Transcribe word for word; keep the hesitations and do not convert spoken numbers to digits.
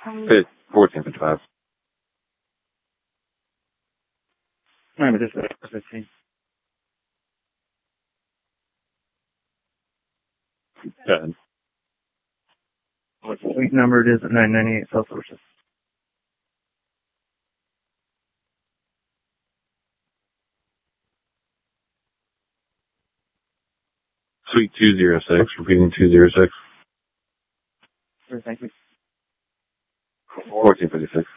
Fit fourteen fifty-five. No, but just uh, fifteen. Ten. What suite number it is at nine ninety-eight South Sources? Suite two zero six, repeating two zero six. Sure, thank you. fourteen fifty-six.